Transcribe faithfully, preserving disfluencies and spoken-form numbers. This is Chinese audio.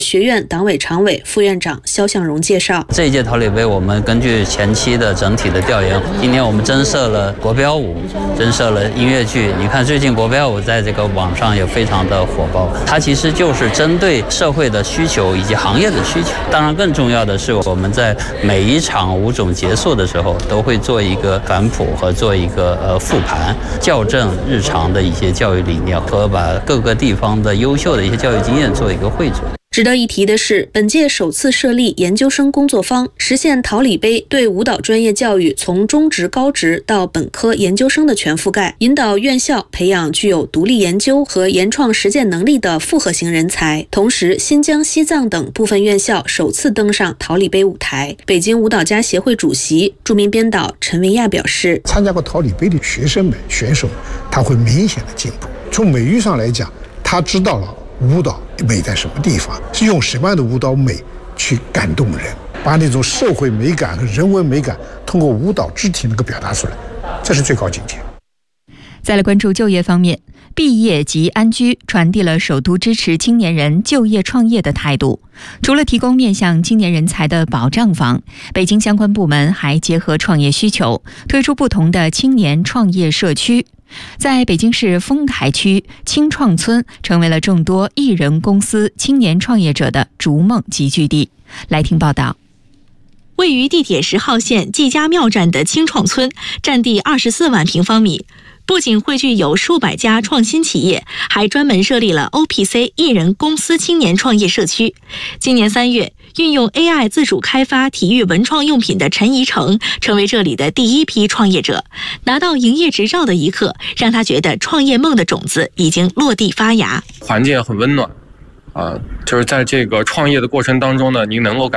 学院党委常委、副院长肖向荣介绍， 这一届桃李杯，我们根据前期的整体的调研，今年我们增设了国标舞，增设了音乐剧。你看，最近国标舞在这个网上也非常的火爆，它其实就是针对社会的需求以及行业的需求。当然，更重要的是，我们在每一场舞种结束的时候，都会做一个反哺和做一个呃复盘，校正日常的一些教育理念和把各个地方的优秀的一些教育经验做一个汇总。 值得一提的是，本届首次设立研究生工作坊，实现桃李杯对舞蹈专业教育从中职、高职到本科、研究生的全覆盖，引导院校培养具有独立研究和研创实践能力的复合型人才。同时，新疆、西藏等部分院校首次登上桃李杯舞台。北京舞蹈家协会主席、著名编导陈维亚表示， 参加过桃李杯的学生们、选手们，他会明显的进步。从美育上来讲，他知道了舞蹈美在什么地方，是用什么样的舞蹈美去感动人，把那种社会美感和人文美感通过舞蹈肢体能够表达出来，这是最高境界。 再来关注就业方面，毕业即安居传递了首都支持青年人就业创业的态度。除了提供面向青年人才的保障房，北京相关部门还结合创业需求，推出不同的青年创业社区。在北京市丰台区青创村成为了众多艺人公司青年创业者的逐梦集聚地。来听报道。 位于地铁十号线季家庙站的青创村，占地二十四万平方米，不仅汇聚有数百家创新企业，还专门设立了 O P C 艺人公司青年创业社区。今年三月，运用 A I 自主开发体育文创用品的陈怡成成为这里的第一批创业者。拿到营业执照的一刻，让他觉得创业梦的种子已经落地发芽。 环境很温暖，啊、呃，就是在这个创业的过程当中呢，您能够感